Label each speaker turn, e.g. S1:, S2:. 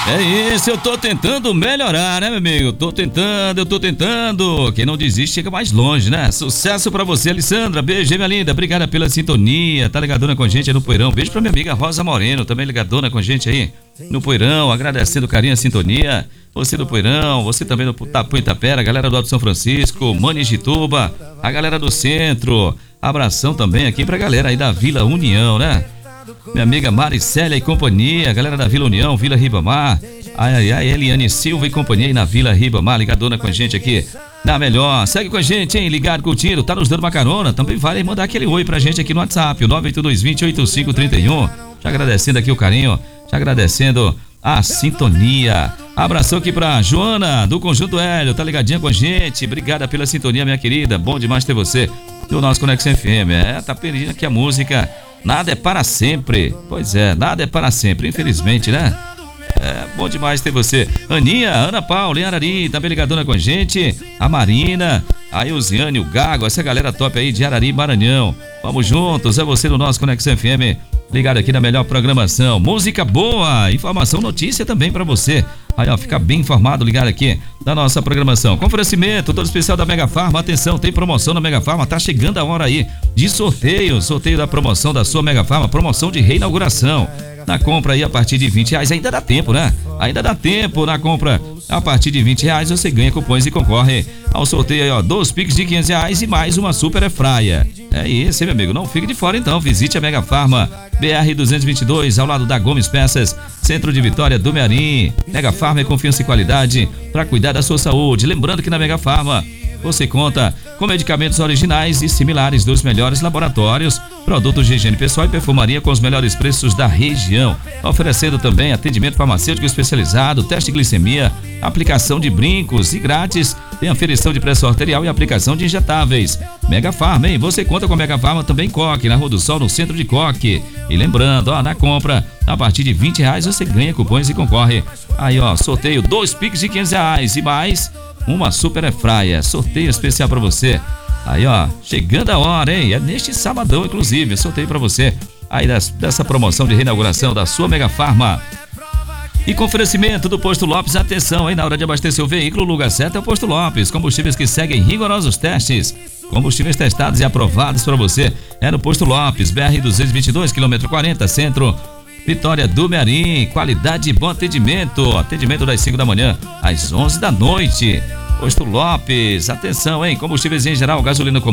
S1: É isso, eu tô tentando melhorar, né, meu amigo? Eu tô tentando. Quem não desiste chega mais longe, né? Sucesso pra você, Alessandra. Beijo, minha linda. Obrigada pela sintonia. Tá ligadona com a gente aí no Poeirão. Beijo pra minha amiga Rosa Moreno, também ligadona com a gente aí no Poeirão. Agradecendo o carinho e a sintonia. Você do Poeirão, você também do Tapu Itapera, a galera do Alto São Francisco, Manigituba, a galera do Centro. Abração também aqui pra galera aí da Vila União, né? Minha amiga Maricélia e companhia, galera da Vila União, Vila Ribamar, Eliane Silva e companhia aí na Vila Ribamar, ligadona com a gente aqui na melhor. Segue com a gente, hein? Ligado, curtindo, tá nos dando uma carona, também vale mandar aquele oi pra gente aqui no WhatsApp, o 982208531. Já agradecendo aqui o carinho, já agradecendo a sintonia. Abração aqui pra Joana do Conjunto Hélio, tá ligadinha com a gente, obrigada pela sintonia, minha querida, bom demais ter você no nosso Conexão FM. Tá pedindo aqui a música Nada é para sempre. Pois é, nada é para sempre, infelizmente, né? Bom demais ter você. Aninha, Ana Paula, em Arari, também ligadona com a gente. A Marina, a Eusiane, o Gago, essa galera top aí de Arari, Maranhão. Vamos juntos, é você no nosso Conexão FM. Ligado aqui na melhor programação. Música boa, informação, notícia também pra você. Aí, ó, fica bem informado, ligado aqui da nossa programação. Com oferecimento todo especial da Mega Farma. Atenção, tem promoção na Mega Farma. Tá chegando a hora aí de sorteio. Sorteio da promoção da sua Mega Farma. Promoção de reinauguração. Na compra aí a partir de R$20, ainda dá tempo, né? Ainda dá tempo na compra. A partir de R$20 você ganha cupons e concorre ao sorteio aí, ó, 2 Pix de R$500 e mais uma super airfryer. É isso, meu amigo, não fique de fora então, visite a Mega Farma, BR 222, ao lado da Gomes Peças, Centro de Vitória do Mearim. Mega Farma é confiança e qualidade para cuidar da sua saúde. Lembrando que na Mega Farma você conta com medicamentos originais e similares dos melhores laboratórios, produtos de higiene pessoal e perfumaria com os melhores preços da região. Oferecendo também atendimento farmacêutico especializado, teste de glicemia, aplicação de brincos e grátis, tem aferição de pressão arterial e aplicação de injetáveis. Mega Farma, hein? Você conta com a Mega Farma também Coque, na Rua do Sol, no centro de Coque. E lembrando, ó, na compra, a partir de R$20 você ganha cupons e concorre. Aí, ó, sorteio 2 Pix de R$500 e mais uma super airfryer, sorteio especial pra você. Aí, ó, chegando a hora, hein? É neste sabadão, inclusive, sorteio pra você aí dessa promoção de reinauguração da sua Mega Farma. E com oferecimento do Posto Lopes, atenção, hein? Na hora de abastecer o veículo, o lugar certo é o Posto Lopes. Combustíveis que seguem rigorosos testes. Combustíveis testados e aprovados pra você. É no Posto Lopes, BR 222, quilômetro 40, centro, Vitória do Mearim. Qualidade e bom atendimento. Atendimento das 5 da manhã às 11 da noite. Posto Lopes, atenção, hein? Combustíveis em geral, gasolina comum.